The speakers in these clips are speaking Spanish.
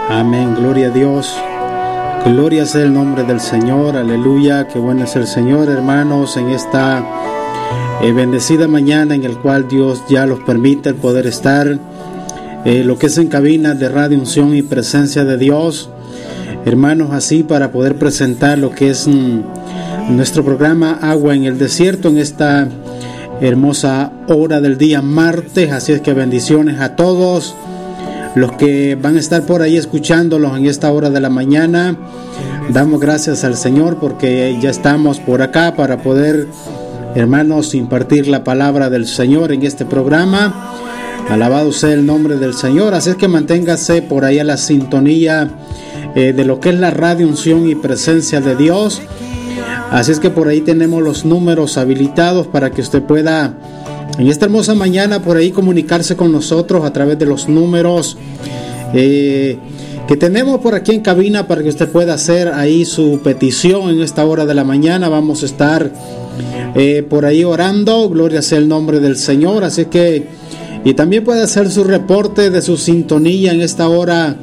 Amén, gloria a Dios. Gloria sea el nombre del Señor, aleluya. Qué bueno es el Señor, hermanos, en esta bendecida mañana en el cual Dios ya los permite el poder estar lo que es en cabina de Radio Unción y Presencia de Dios, hermanos, así para poder presentar lo que es nuestro programa Agua en el Desierto en esta hermosa hora del día martes. Así es que bendiciones a todos los que van a estar por ahí escuchándolos en esta hora de la mañana. Damos gracias al Señor porque ya estamos por acá para poder, hermanos, impartir la palabra del Señor en este programa. Alabado sea el nombre del Señor. Así es que manténgase por ahí a la sintonía de lo que es la Radio Unción y Presencia de Dios. Así es que por ahí tenemos los números habilitados para que usted pueda en esta hermosa mañana por ahí comunicarse con nosotros a través de los números que tenemos por aquí en cabina para que usted pueda hacer ahí su petición en esta hora de la mañana. Vamos a estar por ahí orando, gloria sea el nombre del Señor. Así que y también puede hacer su reporte de su sintonía en esta hora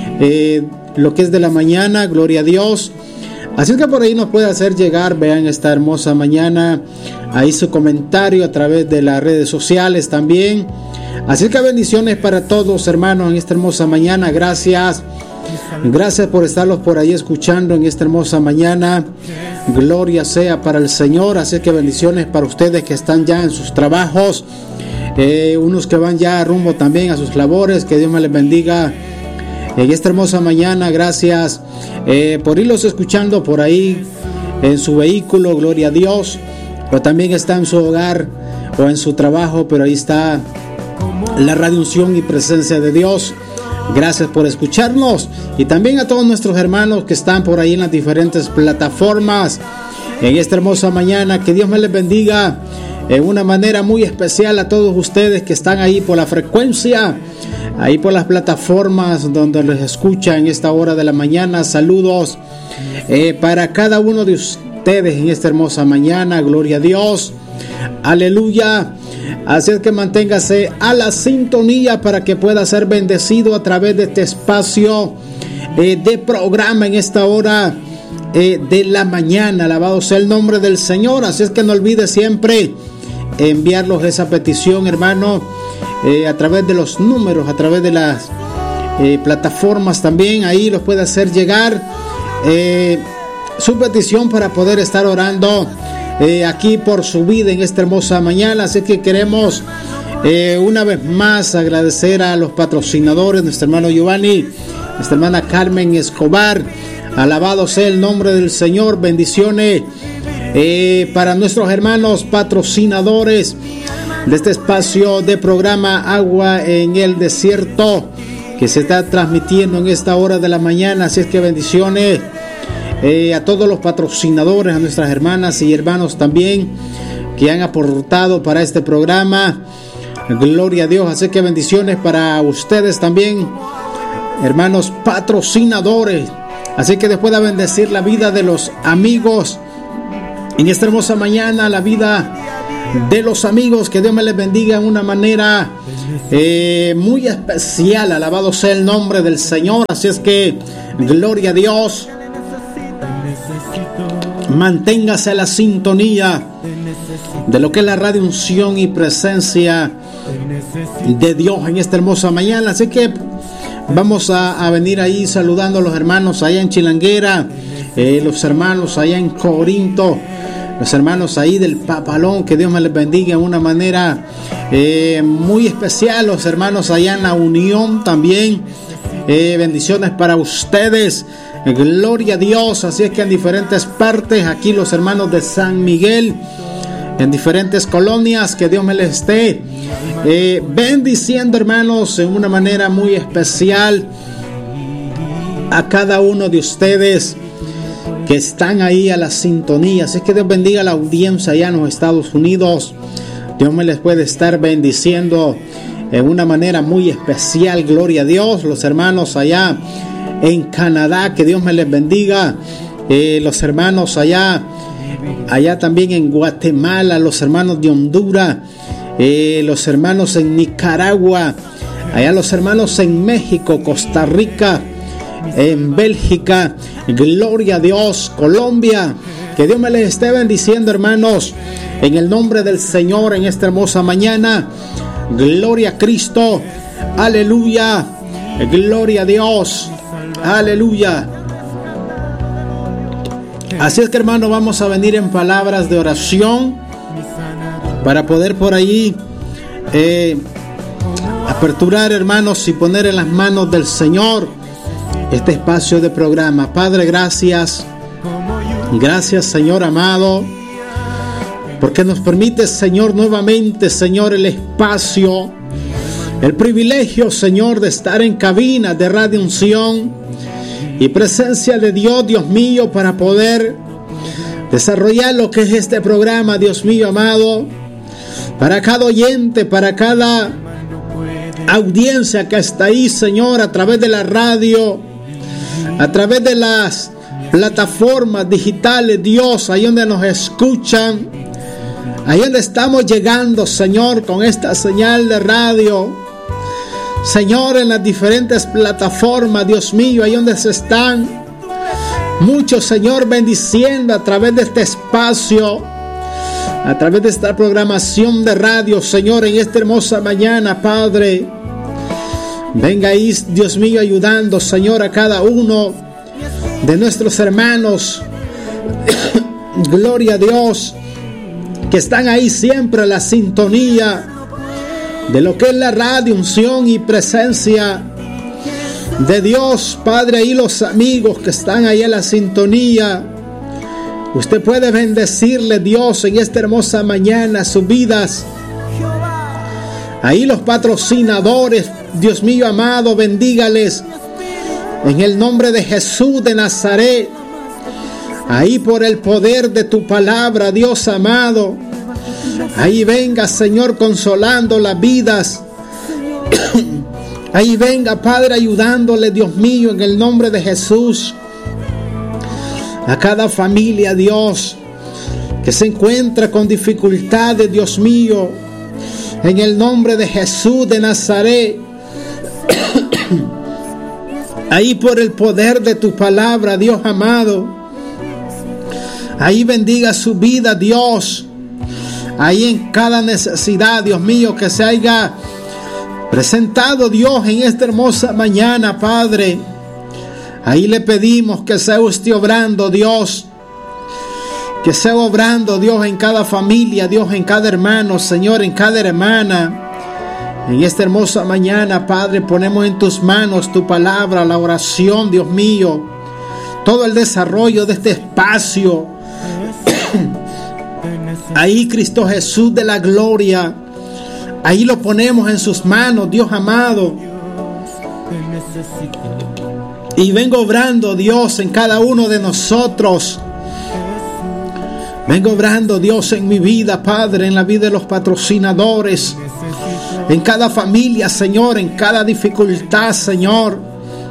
lo que es de la mañana, gloria a Dios. Así que por ahí nos puede hacer llegar, vean, esta hermosa mañana, ahí su comentario a través de las redes sociales también. Así que bendiciones para todos, hermanos, en esta hermosa mañana. Gracias por estarlos por ahí escuchando en esta hermosa mañana. Gloria sea para el Señor. Así que bendiciones para ustedes que están ya en sus trabajos, unos que van ya rumbo también a sus labores. Que Dios me les bendiga en esta hermosa mañana. Gracias por irlos escuchando por ahí en su vehículo, gloria a Dios. O también está en su hogar o en su trabajo, pero ahí está la Radio Unción y Presencia de Dios. Gracias por escucharnos. Y también a todos nuestros hermanos que están por ahí en las diferentes plataformas en esta hermosa mañana. Que Dios me les bendiga en una manera muy especial a todos ustedes que están ahí por la frecuencia, ahí por las plataformas donde les escucha en esta hora de la mañana. Saludos para cada uno de ustedes en esta hermosa mañana. Gloria a Dios, aleluya. Así es que manténgase a la sintonía para que pueda ser bendecido a través de este espacio de programa en esta hora de la mañana. Alabado sea el nombre del Señor. Así es que no olvide siempre enviarlos esa petición, hermano, a través de los números, a través de las plataformas también. Ahí los puede hacer llegar su petición para poder estar orando aquí por su vida en esta hermosa mañana. Así que queremos una vez más agradecer a los patrocinadores, nuestro hermano Giovanni, nuestra hermana Carmen Escobar. Alabado sea el nombre del Señor. Bendiciones para nuestros hermanos patrocinadores de este espacio de programa Agua en el Desierto que se está transmitiendo en esta hora de la mañana. Así es que bendiciones a todos los patrocinadores, a nuestras hermanas y hermanos también que han aportado para este programa. Gloria a Dios. Así que bendiciones para ustedes también, hermanos patrocinadores. Así que después de bendecir la vida de los amigos en esta hermosa mañana, la vida de los amigos, que Dios me les bendiga en una manera muy especial. Alabado sea el nombre del Señor. Así es que gloria a Dios. Manténgase a la sintonía de lo que es la Radio Unción y Presencia de Dios en esta hermosa mañana. Así que vamos a venir ahí saludando a los hermanos allá en Chilanguera, los hermanos allá en Corinto, los hermanos ahí del Papalón. Que Dios me les bendiga en una manera muy especial. Los hermanos allá en La Unión también. Bendiciones para ustedes. Gloria a Dios. Así es que en diferentes partes, aquí los hermanos de San Miguel, en diferentes colonias, que Dios me les esté bendiciendo, hermanos, en una manera muy especial a cada uno de ustedes que están ahí a la sintonía. Así que Dios bendiga a la audiencia allá en los Estados Unidos. Dios me les puede estar bendiciendo en una manera muy especial. Gloria a Dios. Los hermanos allá en Canadá, que Dios me les bendiga. Los hermanos allá también en Guatemala, los hermanos de Honduras, los hermanos en Nicaragua, allá los hermanos en México, Costa Rica, en Bélgica, gloria a Dios, Colombia, que Dios me les esté bendiciendo, hermanos, en el nombre del Señor en esta hermosa mañana. Gloria a Cristo, aleluya, gloria a Dios, aleluya. Así es que, hermanos, vamos a venir en palabras de oración para poder por ahí aperturar, hermanos, y poner en las manos del Señor este espacio de programa. Padre, gracias, Señor amado, porque nos permite, Señor, nuevamente, Señor, el espacio, el privilegio, Señor, de estar en cabina de Radio Unción y presencia de Dios, Dios mío, para poder desarrollar lo que es este programa, Dios mío amado, para cada oyente, para cada audiencia que está ahí, Señor, a través de la radio, a través de las plataformas digitales, Dios, ahí donde nos escuchan, ahí donde estamos llegando, Señor, con esta señal de radio, Señor, en las diferentes plataformas, Dios mío, ahí donde se están muchos, Señor, bendiciendo a través de este espacio, a través de esta programación de radio, Señor, en esta hermosa mañana, Padre. Venga ahí, Dios mío, ayudando, Señor, a cada uno de nuestros hermanos, gloria a Dios, que están ahí siempre en la sintonía de lo que es la Radio Unción y presencia de Dios, Padre. Ahí los amigos que están ahí en la sintonía, usted puede bendecirle, Dios, en esta hermosa mañana sus vidas. Ahí los patrocinadores, Dios mío amado, bendígales en el nombre de Jesús de Nazaret. Ahí por el poder de tu palabra, Dios amado, ahí venga, Señor, consolando las vidas. Ahí venga, Padre, ayudándole, Dios mío, en el nombre de Jesús, a cada familia, Dios, que se encuentra con dificultades, Dios mío, en el nombre de Jesús de Nazaret. Ahí por el poder de tu palabra, Dios amado, ahí bendiga su vida, Dios. Ahí en cada necesidad, Dios mío, que se haya presentado, Dios, en esta hermosa mañana, Padre. Ahí le pedimos que sea usted obrando, Dios. Que sea obrando, Dios, en cada familia, Dios, en cada hermano, Señor, en cada hermana. En esta hermosa mañana, Padre, ponemos en tus manos tu palabra, la oración, Dios mío, todo el desarrollo de este espacio. Ahí, Cristo Jesús de la gloria, ahí lo ponemos en sus manos, Dios amado. Y vengo obrando, Dios, en cada uno de nosotros. Vengo obrando, Dios, en mi vida, Padre, en la vida de los patrocinadores, en cada familia, Señor, en cada dificultad, Señor.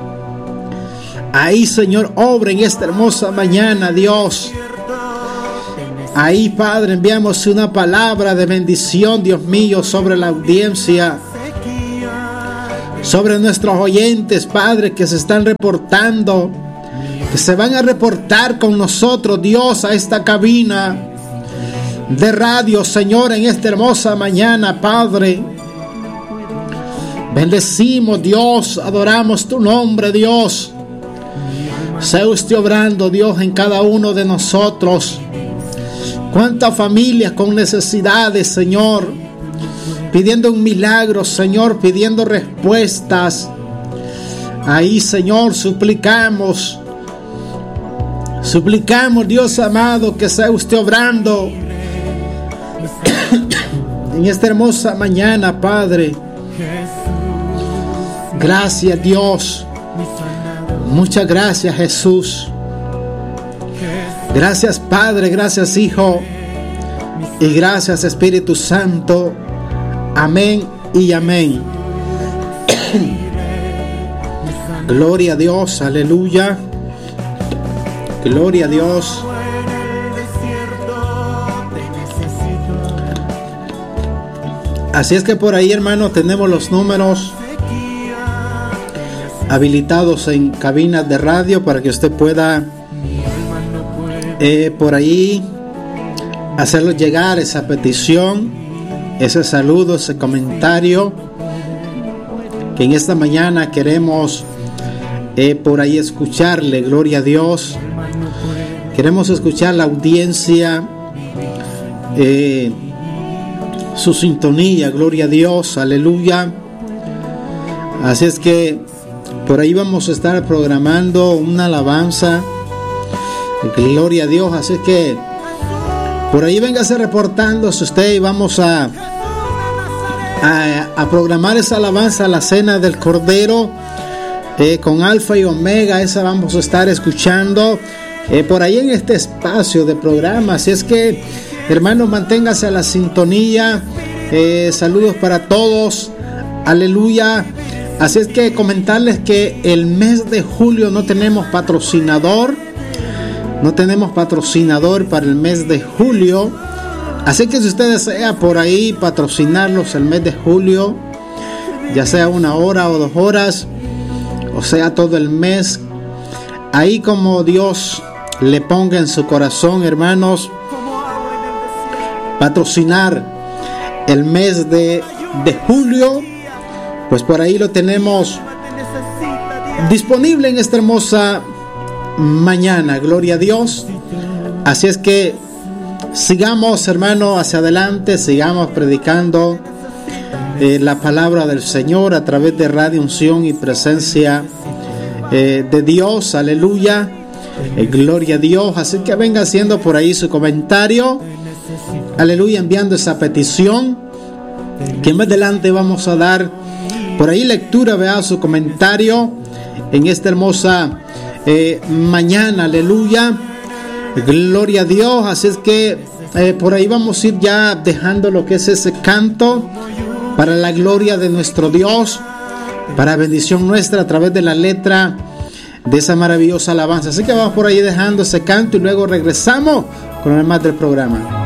Ahí, Señor, obra en esta hermosa mañana, Dios. Ahí, Padre, enviamos una palabra de bendición, Dios mío, sobre la audiencia, sobre nuestros oyentes, Padre, que se están reportando, que se van a reportar con nosotros, Dios, a esta cabina de radio, Señor, en esta hermosa mañana, Padre. Bendecimos, Dios, adoramos tu nombre, Dios. Sea usted obrando, Dios, en cada uno de nosotros. Cuántas familias con necesidades, Señor, pidiendo un milagro, Señor, pidiendo respuestas. Ahí, Señor, suplicamos, Dios amado, que sea usted obrando en esta hermosa mañana, Padre. Gracias, Dios. Muchas gracias, Jesús. Gracias, Padre, gracias, Hijo, y gracias, Espíritu Santo. Amén y amén. Gloria a Dios, aleluya. Gloria a Dios. Así es que por ahí, hermanos, tenemos los números habilitados en cabinas de radio para que usted pueda por ahí hacerlo llegar esa petición, ese saludo, ese comentario que en esta mañana queremos por ahí escucharle. Gloria a Dios. Queremos escuchar la audiencia, su sintonía. Gloria a Dios, aleluya. Así es que por ahí vamos a estar programando una alabanza. Gloria a Dios. Así es que por ahí véngase reportándose usted y vamos a programar esa alabanza, la cena del Cordero, con Alfa y Omega. Esa vamos a estar escuchando por ahí en este espacio de programa. Así es que, hermanos, manténgase a la sintonía. Saludos para todos, aleluya. Así es que comentarles que el mes de julio no tenemos patrocinador. No tenemos patrocinador para el mes de julio. Así que si usted desea por ahí patrocinarlos el mes de julio, ya sea 1 hora o 2 horas, o sea todo el mes, ahí como Dios le ponga en su corazón, hermanos, patrocinar el mes de julio, pues por ahí lo tenemos disponible en esta hermosa mañana. Gloria a Dios. Así es que sigamos, hermano, hacia adelante, sigamos predicando la palabra del Señor a través de Radio Unción y Presencia de Dios, aleluya, gloria a Dios. Así que venga haciendo por ahí su comentario, aleluya, enviando esa petición que más adelante vamos a dar por ahí lectura, vea su comentario en esta hermosa mañana, aleluya, gloria a Dios. Así es que por ahí vamos a ir ya dejando lo que es ese canto para la gloria de nuestro Dios, para bendición nuestra a través de la letra de esa maravillosa alabanza. Así que vamos por ahí dejando ese canto y luego regresamos con el más del programa.